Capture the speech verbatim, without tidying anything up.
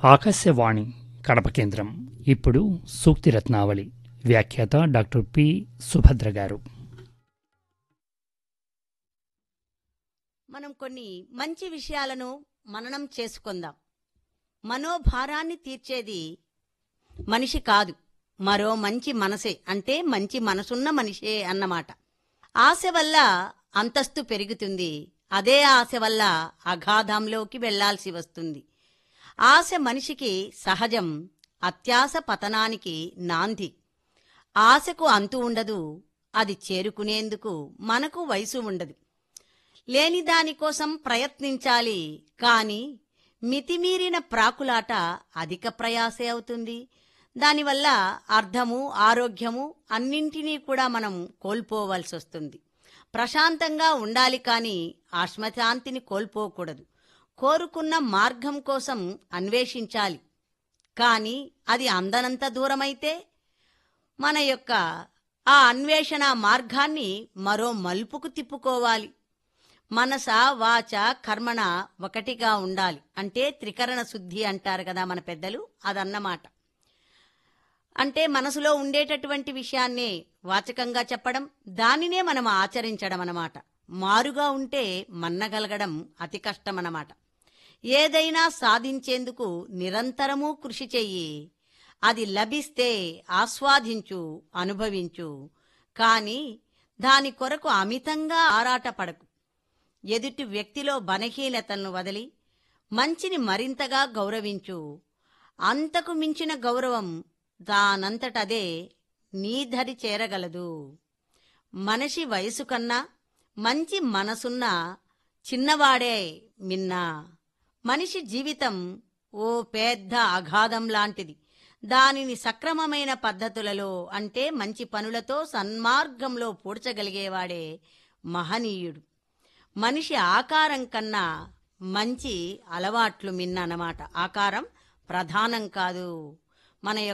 ఆకాశవాణి కడప కేంద్రం. ఇప్పుడు సూక్తి రత్నావళి. వ్యాఖ్యాత డాక్టర్ పి సుభద్ర గారు. మనం కొన్ని మంచి విషయాలను మననం చేసుకుందాం. మనోభారాన్ని తీర్చేది మనిషి కాదు, మరో మంచి మనసే, అంటే మంచి మనసున్న మనిషే అన్నమాట. ఆశ వల్ల అంతస్తు పెరుగుతుంది, అదే ఆశ వల్ల అగాధంలోకి వెళ్లాల్సి వస్తుంది. ఆశ మనిషికి సహజం, అత్యాశ పతనానికి నాంది. ఆశకు అంతు ఉండదు, అది చేరుకునేందుకు మనకు వయసు ఉండదు. లేని దానికోసం ప్రయత్నించాలి, కాని మితిమీరిన ప్రాకులాట అధిక ప్రయాసే అవుతుంది. దానివల్ల అర్థము, ఆరోగ్యము అన్నింటినీ కూడా మనం కోల్పోవలసి వస్తుంది. ప్రశాంతంగా ఉండాలి, కానీ ఆత్మశాంతిని కోల్పోకూడదు. కోరుకున్న మార్గం కోసం అన్వేషించాలి, కానీ అది అందనంత దూరమైతే మన యొక్క ఆ అన్వేషణ మార్గాన్ని మరో మలుపుకు తిప్పుకోవాలి. మనస వాచ కర్మణ ఒకటిగా ఉండాలి, అంటే త్రికరణ శుద్ధి అంటారు కదా మన పెద్దలు, అదన్నమాట. అంటే మనసులో ఉండేటటువంటి విషయాన్నే వాచకంగా చెప్పడం, దానినే మనం ఆచరించడం అన్నమాట. మారుగా ఉంటే మన్నగలగడం అతి కష్టమన్నమాట. ఏదైనా సాధించేందుకు నిరంతరము కృషి చెయ్యి. అది లభిస్తే ఆస్వాదించు, అనుభవించు, కాని దాని కొరకు అమితంగా ఆరాటపడకు. ఎదుటి వ్యక్తిలో బలహీనతలను వదిలి మంచిని మరింతగా గౌరవించు. అంతకు మించిన గౌరవం దానంతటదే నీ ధరి చేరగలదు. మనిషి వయసు కన్నా మంచి మనసున్న చిన్నవాడే మిన్నా. మనిషి జీవితం ఓ పెద్ద అగాధం లాంటిది. దానిని సక్రమమైన పద్ధతులలో, అంటే మంచి పనులతో సన్మార్గంలో పూడ్చగలిగేవాడే మహనీయుడు. మనిషి ఆకారం కన్నా మంచి అలవాట్లు మిన్న అన్నమాట. ఆకారం ప్రధానం కాదు, మన